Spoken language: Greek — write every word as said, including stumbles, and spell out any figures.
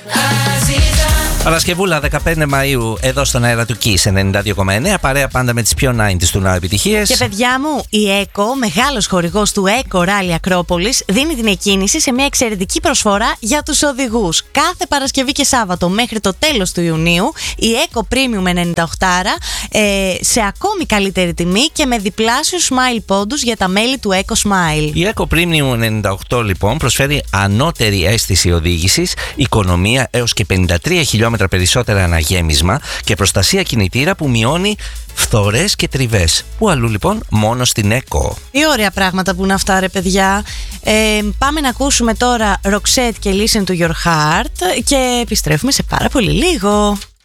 Παρασκευούλα δεκαπέντε Μαΐου εδώ στον αέρα του Kiss ενενήντα δύο κόμμα εννέα. Παρέα πάντα με τις πιο ενενήντα του Now επιτυχίες. Και παιδιά μου, η ΕΚΟ, μεγάλος χορηγός του ΕΚΟ Rally Ακρόπολης, δίνει την εκκίνηση σε μια εξαιρετική προσφορά για τους οδηγούς. Κάθε Παρασκευή και Σάββατο μέχρι το τέλος του Ιουνίου, η ΕΚΟ Premium ενενήντα οκτώ ε, σε ακόμη καλύτερη τιμή και με διπλάσιους Smile πόντους για τα μέλη του ΕΚΟ Smile. Η ΕΚΟ Premium ενενήντα οκτώ λοιπόν προσφέρει ανώτερη αίσθηση οδήγησης, οικονομία έως και πενήντα τρία χιλιόμετρα περισσότερα αναγέμισμα και προστασία κινητήρα που μειώνει φθορές και τριβές. Πού αλλού λοιπόν? Μόνο στην ΕΚΟ. Τι ωραία πράγματα που είναι αυτά, ρε παιδιά. ε, Πάμε να ακούσουμε τώρα Roxette και Listen to Your Heart και επιστρέφουμε σε πάρα πολύ λίγο.